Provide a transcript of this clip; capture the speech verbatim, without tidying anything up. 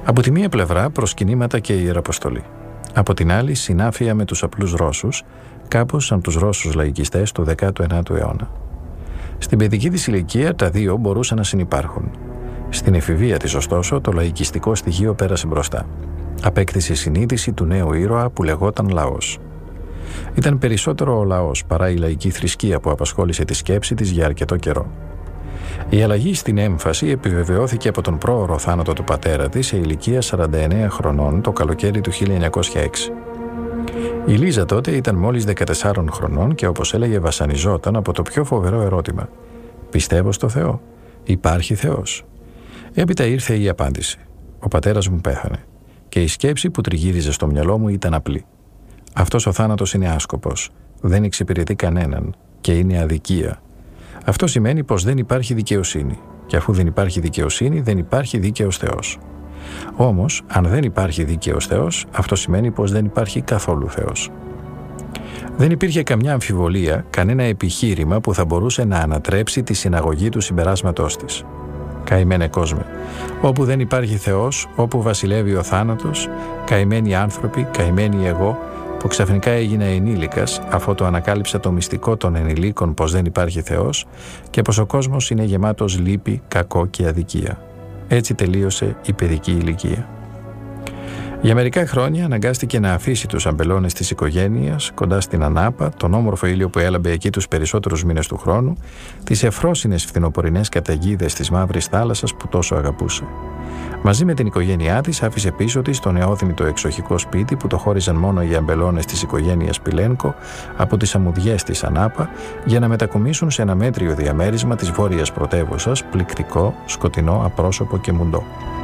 Από τη μία πλευρά προσκυνήματα και ιεραποστολή. Από την άλλη συνάφεια με τους απλούς Ρώσους, κάπως σαν τους Ρώσους λαϊκιστές του δέκατου ένατου αιώνα. Στην παιδική της ηλικία τα δύο μπορούσαν να συνυπάρχουν. Στην εφηβεία της, ωστόσο, το λαϊκιστικό στοιχείο πέρασε μπροστά. Απέκτησε συνείδηση του νέου ήρωα που λεγόταν λαός. Ήταν περισσότερο ο λαός παρά η λαϊκή θρησκεία που απασχόλησε τη σκέψη της για αρκετό καιρό. Η αλλαγή στην έμφαση επιβεβαιώθηκε από τον πρόωρο θάνατο του πατέρα της σε ηλικία σαράντα εννέα χρονών το καλοκαίρι του χίλια εννιακόσια έξι. Η Λίζα τότε ήταν μόλις δεκατεσσάρων χρονών και, όπως έλεγε, βασανιζόταν από το πιο φοβερό ερώτημα: «Πιστεύω στο Θεό? Υπάρχει Θεός?» Έπειτα ήρθε η απάντηση: «Ο πατέρας μου πέθανε». Και η σκέψη που τριγύριζε στο μυαλό μου ήταν απλή: αυτός ο θάνατος είναι άσκοπος, δεν εξυπηρετεί κανέναν και είναι αδικία. Αυτό σημαίνει πως δεν υπάρχει δικαιοσύνη, και αφού δεν υπάρχει δικαιοσύνη, δεν υπάρχει δίκαιος Θεός. Όμως, αν δεν υπάρχει δίκαιος Θεός, αυτό σημαίνει πως δεν υπάρχει καθόλου Θεός. Δεν υπήρχε καμιά αμφιβολία, κανένα επιχείρημα που θα μπορούσε να ανατρέψει τη συναγωγή του συμπεράσματός της. Καημένε κόσμε, όπου δεν υπάρχει Θεός, όπου βασιλεύει ο θάνατος, καημένοι άνθρωποι, καημένοι εγώ, που ξαφνικά έγινα ενήλικας αφού το ανακάλυψα το μυστικό των ενηλίκων πως δεν υπάρχει Θεός και πως ο κόσμος είναι γεμάτος λύπη, κακό και αδικία. Έτσι τελείωσε η παιδική ηλικία. Για μερικά χρόνια αναγκάστηκε να αφήσει τους αμπελώνες της οικογένειας κοντά στην Ανάπα, τον όμορφο ήλιο που έλαμπε εκεί τους περισσότερους μήνες του χρόνου, τις ευφρόσινες φθινοπορεινές καταιγίδες της Μαύρης Θάλασσας που τόσο αγαπούσε. Μαζί με την οικογένειά της άφησε πίσω της το νεόδημητο εξοχικό σπίτι που το χώριζαν μόνο οι αμπελώνες της οικογένειας Πιλένκο από τις αμμουδιές της Ανάπα για να μετακομίσουν σε ένα μέτριο διαμέρισμα της βόρειας πρωτεύουσας, πληκτικό, σκοτεινό, απρόσωπο και μουντό.